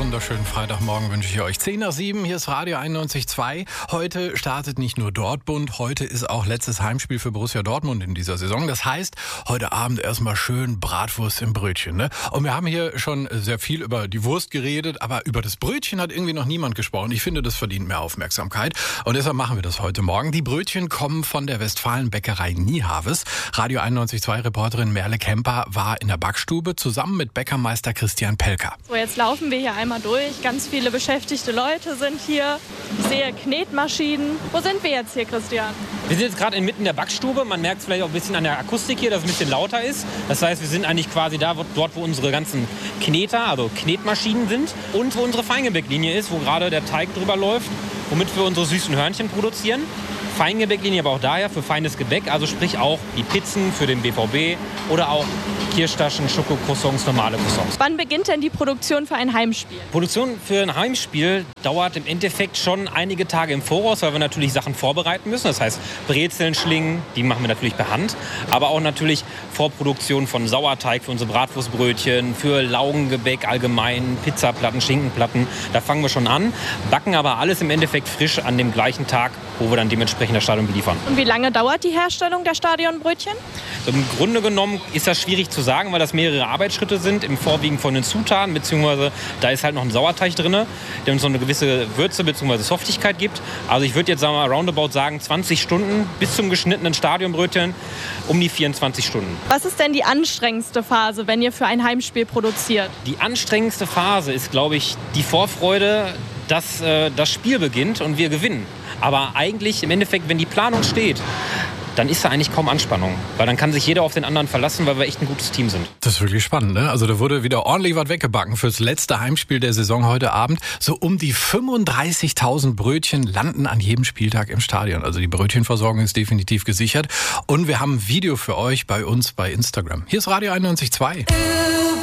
wunderschönen Freitagmorgen wünsche ich euch. 6:10, hier ist Radio 91.2. Heute startet nicht nur Dortmund, heute ist auch letztes Heimspiel für Borussia Dortmund in dieser Saison. Das heißt, heute Abend erstmal schön Bratwurst im Brötchen. Ne? Und wir haben hier schon sehr viel über die Wurst geredet, aber über das Brötchen hat irgendwie noch niemand gesprochen. Ich finde, das verdient mehr Aufmerksamkeit. Und deshalb machen wir das heute Morgen. Die Brötchen kommen von der Westfalenbäckerei Niehaves. Radio 91.2-Reporterin Merle Kemper war in der Backstube zusammen mit Bäckermeister Christian Pelker. So, jetzt laufen wir hier einmal durch. Ganz viele beschäftigte Leute sind hier. Ich sehe Knetmaschinen. Wo sind wir jetzt hier, Christian? Wir sind jetzt gerade inmitten der Backstube. Man merkt es vielleicht auch ein bisschen an der Akustik hier, dass es ein bisschen lauter ist. Das heißt, wir sind eigentlich quasi dort, wo unsere ganzen Kneter, also Knetmaschinen sind und wo unsere Feingebäcklinie ist, wo gerade der Teig drüber läuft, womit wir unsere süßen Hörnchen produzieren. Feingebäcklinie aber auch daher für feines Gebäck, also sprich auch die Pizzen für den BVB oder auch Kirschtaschen, Schokocroissants, normale Croissants. Wann beginnt denn die Produktion für ein Heimspiel? Produktion für ein Heimspiel dauert im Endeffekt schon einige Tage im Voraus, weil wir natürlich Sachen vorbereiten müssen. Das heißt Brezeln, Schlingen, die machen wir natürlich per Hand, aber auch natürlich Vorproduktion von Sauerteig für unsere Bratwurstbrötchen, für Laugengebäck allgemein, Pizzaplatten, Schinkenplatten. Da fangen wir schon an, backen aber alles im Endeffekt frisch an dem gleichen Tag, wo wir dann dementsprechend das Stadion beliefern. Und wie lange dauert die Herstellung der Stadionbrötchen? So, im Grunde genommen ist das schwierig zu sagen, weil das mehrere Arbeitsschritte sind, im Vorwiegen von den Zutaten, beziehungsweise da ist halt noch ein Sauerteig drin, der uns so eine gewisse Würze bzw. Softigkeit gibt. Also ich würde jetzt roundabout sagen 20 Stunden bis zum geschnittenen Stadionbrötchen, um die 24 Stunden. Was ist denn die anstrengendste Phase, wenn ihr für ein Heimspiel produziert? Die anstrengendste Phase ist, glaube ich, die Vorfreude, dass das Spiel beginnt und wir gewinnen. Aber eigentlich im Endeffekt, wenn die Planung steht, dann ist da eigentlich kaum Anspannung. Weil dann kann sich jeder auf den anderen verlassen, weil wir echt ein gutes Team sind. Das ist wirklich spannend, ne? Also da wurde wieder ordentlich was weggebacken fürs letzte Heimspiel der Saison heute Abend. So um die 35.000 Brötchen landen an jedem Spieltag im Stadion. Also die Brötchenversorgung ist definitiv gesichert. Und wir haben ein Video für euch bei uns bei Instagram. Hier ist Radio 91.2.